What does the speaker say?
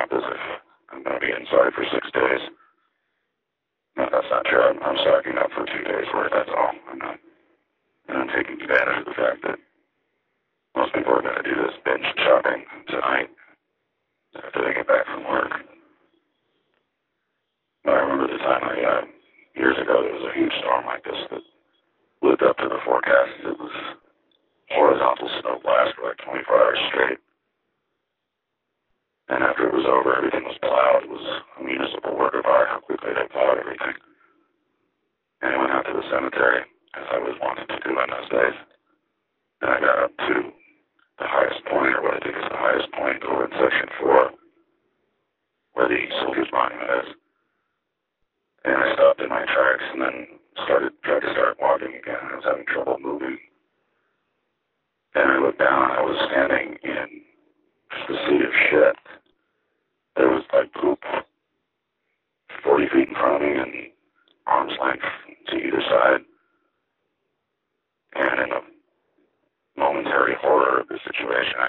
up as if I'm going to be inside for 6 days. No, that's not true. I'm stocking up for 2 days worth, that's all. I'm taking advantage of the fact that most people are going to do this binge shopping tonight after they get back from work. I remember the time years ago, there was a huge storm like this that lived up to the forecast. It was horizontal snow blast for like 24 hours straight. And after it was over, everything was plowed. It was a municipal work of art how quickly they plowed everything. And I went out to the cemetery, as I was wanting to do in those days. And I got up to the highest point, or what I think is the highest point, over in Section 4, where the Soldiers Monument is. And I stopped in my tracks and then tried to start walking again. I was having trouble moving. And I looked down, and I was standing in just a sea of shit. There was like poop 40 feet in front of me and arm's length to either side. And in the momentary horror of the situation, I